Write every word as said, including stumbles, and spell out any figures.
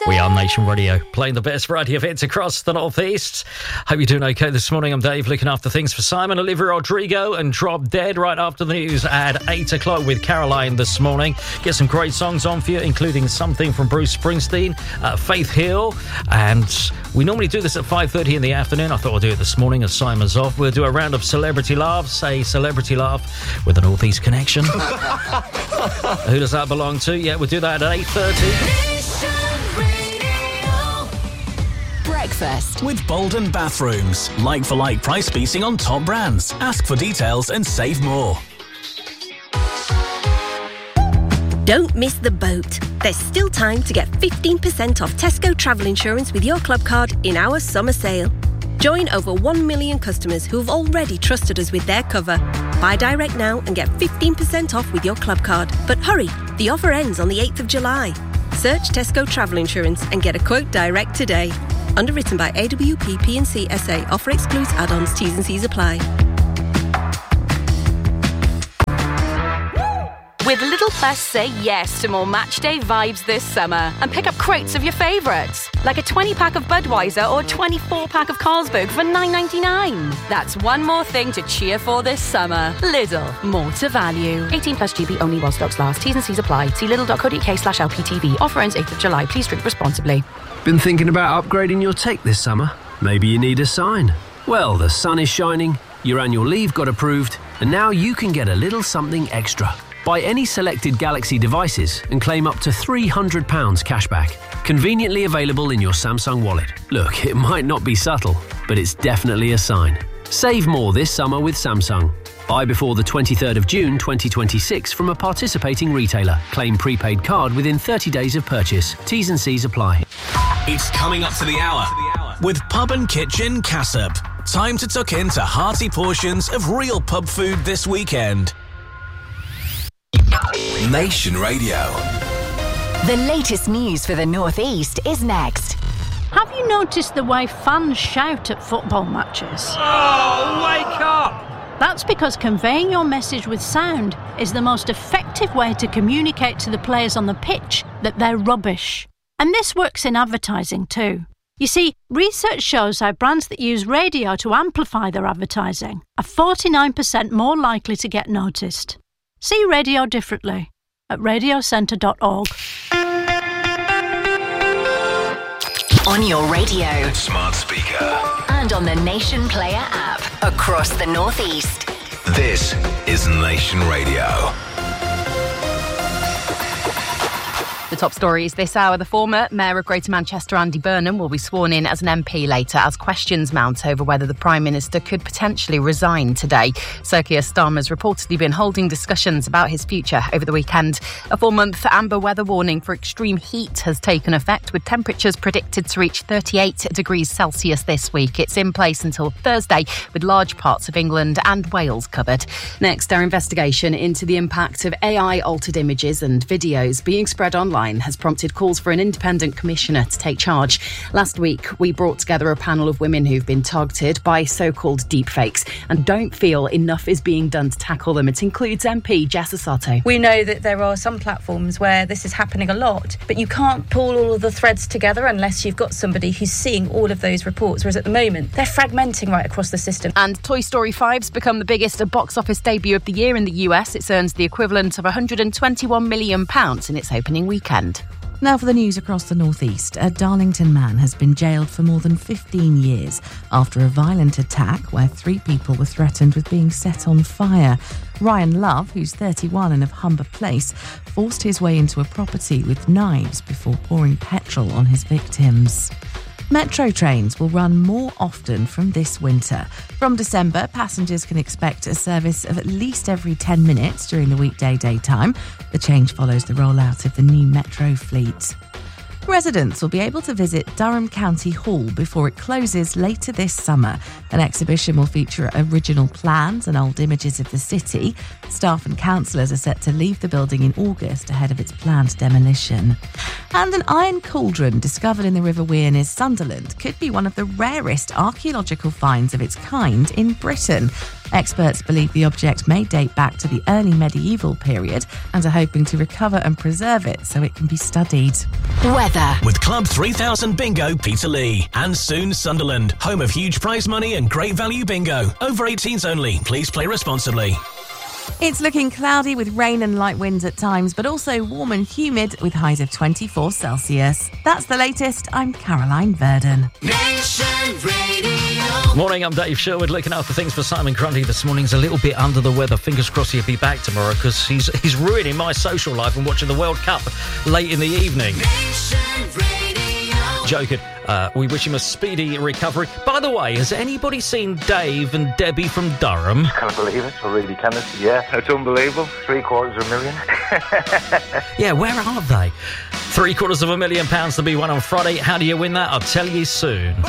We are Nation Radio, playing the best variety of hits across the North East. Hope you're doing okay this morning. I'm Dave, looking after things for Simon, Olivia Rodrigo and Drop Dead right after the news at eight o'clock with Caroline this morning. Get some great songs on for you, including something from Bruce Springsteen, uh, Faith Hill, and we normally do this at five thirty in the afternoon. I thought I'll do it this morning as Simon's off. We'll do a round of celebrity laughs, a celebrity laugh with a North East connection. Who does that belong to? Yeah, we'll do that at eight thirty. Breakfast with Bolden Bathrooms. Like-for-like price beating on top brands. Ask for details and save more. Don't miss the boat. There's still time to get fifteen percent off Tesco travel insurance with your club card in our summer sale. Join over one million customers who have already trusted us with their cover. Buy direct now and get fifteen percent off with your club card. But hurry, the offer ends on the eighth of July. Search Tesco Travel Insurance and get a quote direct today. Underwritten by A W P P and C S A. Offer excludes add-ons. T's and C's apply. With Lidl Plus, say yes to more matchday vibes this summer and pick up crates of your favourites, like a twenty-pack of Budweiser or twenty-four-pack of Carlsberg for nine ninety-nine. That's one more thing to cheer for this summer. Lidl, more to value. eighteen plus G B only while stocks last. T's and C's apply. See lidl.co.uk slash LPTV. Offer ends eighth of July. Please drink responsibly. Been thinking about upgrading your tech this summer? Maybe you need a sign. Well, the sun is shining, your annual leave got approved, and now you can get a little something extra. Buy any selected Galaxy devices and claim up to three hundred pounds cashback. Conveniently available in your Samsung wallet. Look, it might not be subtle, but it's definitely a sign. Save more this summer with Samsung. Buy before the twenty-third of June twenty twenty-six from a participating retailer. Claim prepaid card within thirty days of purchase. T's and C's apply. It's coming up to the hour with Pub and Kitchen Cassop. Time to tuck into hearty portions of real pub food this weekend. Nation Radio. The latest news for the North East is next. Have you noticed the way fans shout at football matches? Oh, wake up! That's because conveying your message with sound is the most effective way to communicate to the players on the pitch that they're rubbish. And this works in advertising too. You see, research shows how brands that use radio to amplify their advertising are forty-nine percent more likely to get noticed. See radio differently at radio centre dot org. On your radio, smart speaker, and on the Nation Player app across the North East. This is Nation Radio. The top stories this hour. The former Mayor of Greater Manchester, Andy Burnham, will be sworn in as an M P later as questions mount over whether the Prime Minister could potentially resign today. Sir Keir Starmer's reportedly been holding discussions about his future over the weekend. A four-month amber weather warning for extreme heat has taken effect, with temperatures predicted to reach thirty-eight degrees Celsius this week. It's in place until Thursday, with large parts of England and Wales covered. Next, our investigation into the impact of A I-altered images and videos being spread online has prompted calls for an independent commissioner to take charge. Last week, we brought together a panel of women who've been targeted by so-called deepfakes and don't feel enough is being done to tackle them. It includes M P Jess Asato. We know that there are some platforms where this is happening a lot, but you can't pull all of the threads together unless you've got somebody who's seeing all of those reports, whereas at the moment, they're fragmenting right across the system. And Toy Story five's become the biggest box office debut of the year in the U S. It's earned the equivalent of one hundred twenty-one million pounds in its opening weekend. Now for the news across the North East. A Darlington man has been jailed for more than fifteen years after a violent attack where three people were threatened with being set on fire. Ryan Love, who's thirty-one and of Humber Place, forced his way into a property with knives before pouring petrol on his victims. Metro trains will run more often from this winter. From December, passengers can expect a service of at least every ten minutes during the weekday daytime. The change follows the rollout of the new Metro fleet. Residents will be able to visit Durham County Hall before it closes later this summer. An exhibition will feature original plans and old images of the city. Staff and councillors are set to leave the building in August ahead of its planned demolition. And an iron cauldron discovered in the River Wear near Sunderland could be one of the rarest archaeological finds of its kind in Britain. Experts believe the object may date back to the early medieval period and are hoping to recover and preserve it so it can be studied. Weather. With Club three thousand Bingo Peterlee. And soon Sunderland, home of huge prize money and great value bingo. Over eighteens only. Please play responsibly. It's looking cloudy with rain and light winds at times, but also warm and humid with highs of twenty-four Celsius. That's the latest. I'm Caroline Verdon. Nation Radio. Morning, I'm Dave Sherwood, looking after things for Simon Grundy. This morning's a little bit under the weather. Fingers crossed he'll be back tomorrow, because he's he's ruining my social life and watching the World Cup late in the evening. Nation Radio. Joking. Uh, we wish him a speedy recovery. By the way, has anybody seen Dave and Debbie from Durham? Can't believe it. I really can't. Yeah, it's unbelievable. Three quarters of a million. Yeah, where are they? Three quarters of a million pounds to be won on Friday. How do you win that? I'll tell you soon.